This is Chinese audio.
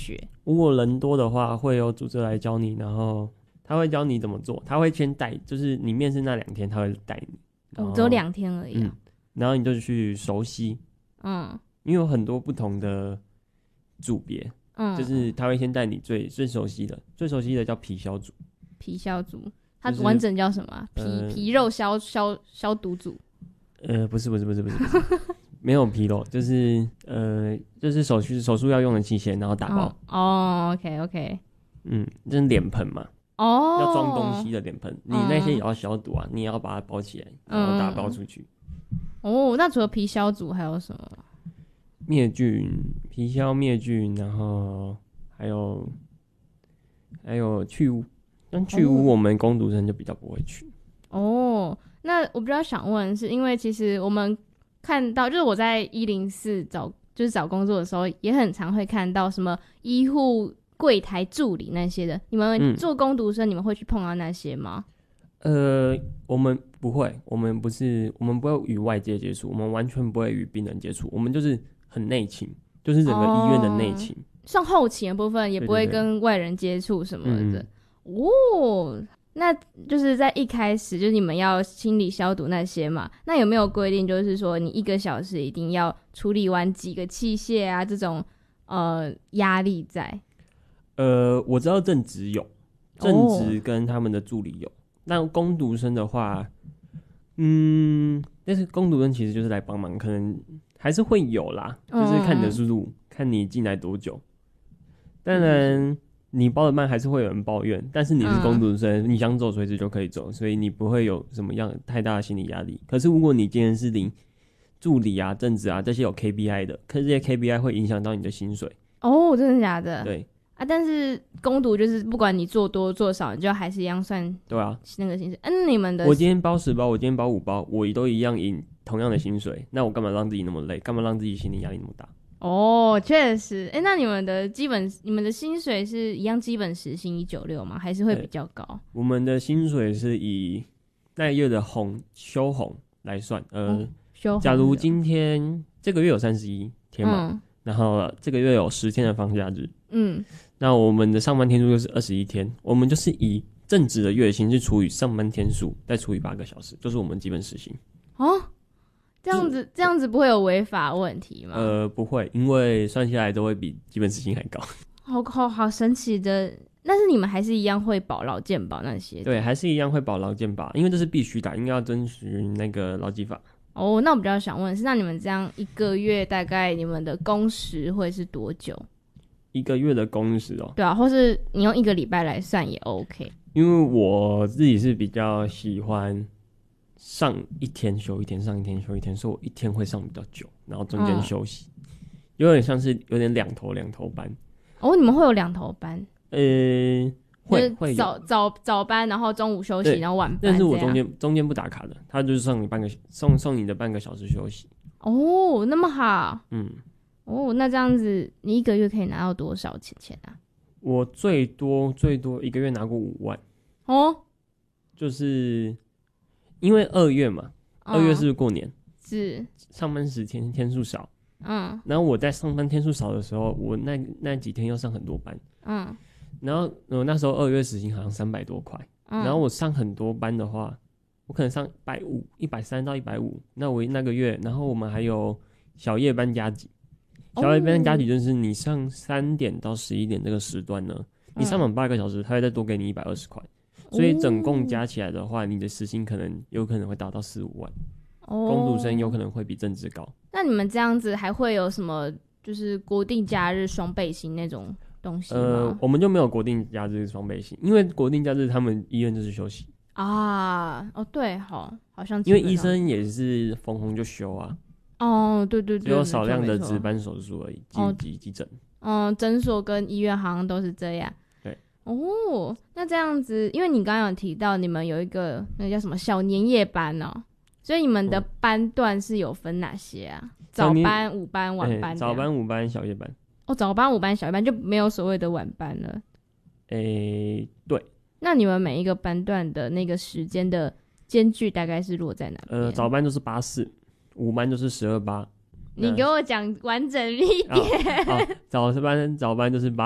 学？ 如果人多的话，会有主治来教你，然后他会教你怎么做，他会先带，就是你面试那2天，他会带你。 只有2天而已啊。 然后你就去熟悉，因为有很多不同的组别，就是他会先带你最熟悉的叫皮消组。 皮消组，它完整叫什么啊？皮肉消毒组。 不是，没有皮肉，就是手术要用的器械，然后打包。 OK。 就是脸盆嘛。要装东西的脸盆，你那些也要消毒啊，你也要把它包起来，然后打包出去。 那除了皮消组还有什么？ 灭菌，皮消灭菌，然后还有去污。但去污我们工读生就比较不会去。 那我比较想问，是因为其实我们看到，就是我在104找工作的时候，也很常会看到什么医护柜台助理那些的。你们做工读生，你们会去碰到那些吗？ 我们不会，我们不会与外界接触，我们完全不会与病人接触，我们就是很内勤，就是整个医院的内勤。 像后勤的部分也不会跟外人接触什么的。那就是在一开始就是你们要清理消毒那些嘛，那有没有规定就是说你1个小时一定要处理完几个器械啊，这种压力在？ 我知道正职有，正职跟他们的助理有。那工读生的话，但是工读生其实就是来帮忙，可能还是会有啦，就是看你的速度，看你进来多久。当然你包的慢还是会有人抱怨，但是你是工读生，你想走随时就可以走，所以你不会有什么样太大的心理压力。可是如果你今天是领助理啊、正职啊这些有 KPI 的，可是这些 KPI 会影响到你的薪水。 真的假的？ 对啊，但是工读就是不管你做多做少，你就还是一样算。 对啊， 那个薪水。你们的我今天包10包，我今天包5包，我都一样领同样的薪水，那我干嘛让自己那么累？干嘛让自己心理压力那么大？ 确实。那你们的薪水是一样基本时薪196吗？还是会比较高？ 我们的薪水是以那月的休红来算。假如今天这个月有31天嘛，然后这个月有10天的放假日，那我们的上班天数就是21天，我们就是以正职的月薪是除以上班天数，再除以8个小时，就是我们基本时薪。 这样子不会有违法问题吗？ 不会，因为算下来都会比基本时薪还高。 好神奇的。但是你们还是一样会保劳健保那些的？ 对，还是一样会保劳健保，因为这是必须的，应该要遵循那个劳基法。 那我比较想问的是，那你们这样1个月大概你们的工时会是多久 ？1个月的工时对啊，或是你用1个礼拜来算也 OK。 因为我自己是比较喜欢上1天休1天，上1天休1天，所以我1天会上比较久，然后中间休息，有点像是有点两头班。 你们会有2头班？ 会早班，然后中午休息，然后晚班。 但是我中间不打卡的，他就是送你的半个小时休息。 那么好。那这样子你1个月可以拿到多少钱啊？ 我最多1个月拿过5万。就是因为2月嘛，2月是不是过年？ 是。 上班时间天数少。然后我在上班天数少的时候，我那几天要上很多班。然后那时候2月时薪好像300多块。然后我上很多班的话，我可能上130到150。那我那个月，然后我们还有小夜班加急。小夜班加急就是你上3点到11点这个时段呢，你上满8个小时，他会再多给你120块。所以整共加起来的话，你的时薪有可能会达到4-5万。工读生有可能会比正职高。那你们这样子还会有什么就是国定假日双倍薪那种东西吗？ 我们就没有国定假日双倍薪，因为国定假日他们医院就是休息啊。对，好像因为医生也是逢红就休啊。 对， 只有少量的值班手术而已，急诊。 诊所跟医院好像都是这样。 对。 那这样子，因为你刚刚有提到你们有一个那个叫什么小年夜班所以你们的班段是有分哪些啊？早班、午班、晚班。 早班、午班、小夜班。 早班、午班、小夜班就没有所谓的晚班了。 对。 那你们每一个班段的那个时间的间距大概是落在哪边？ 早班就是8-4，午班就是12-8。 你给我讲完整一点。 早班就是8